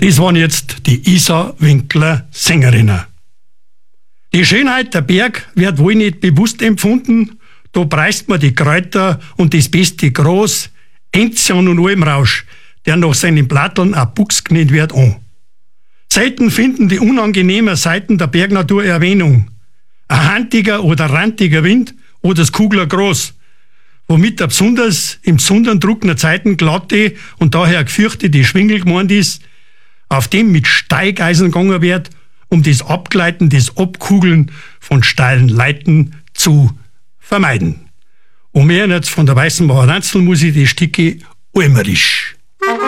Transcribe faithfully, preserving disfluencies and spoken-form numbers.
Das waren jetzt die Isa Winkler Sängerinnen. Die Schönheit der Berg wird wohl nicht bewusst empfunden, da preist man die Kräuter und das beste Gras, Enzian und Almrausch, der nach seinen Platteln auch Buchs genannt wird, an. Selten finden die unangenehmen Seiten der Bergnatur Erwähnung. Ein handiger oder rantiger Wind oder das Kugler Gras, womit er besonders im besonderen trockenen Zeiten glatte und daher gefürchtete Schwingel gemeint ist, auf dem mit Steigeisen gegangen wird, um das Abgleiten, das Abkugeln von steilen Leiten zu vermeiden. Und mehr jetzt von der Weißen Macheranzelmusik die Stücke Almerisch.